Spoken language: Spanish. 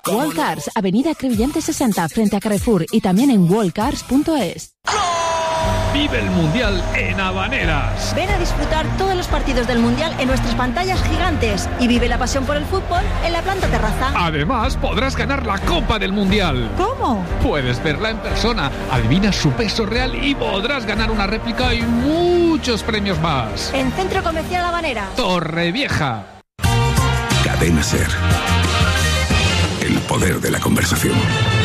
Wallcars, Avenida Crevillente 60, frente a Carrefour, y también en wallcars.es. Vive el Mundial en Habaneras. Ven a disfrutar todos los partidos del Mundial en nuestras pantallas gigantes y vive la pasión por el fútbol en la planta terraza. Además, podrás ganar la Copa del Mundial. ¿Cómo? Puedes verla en persona, adivinas su peso real y podrás ganar una réplica y muchos premios más. En Centro Comercial Habanera. Torrevieja. Cadena SER. El poder de la conversación.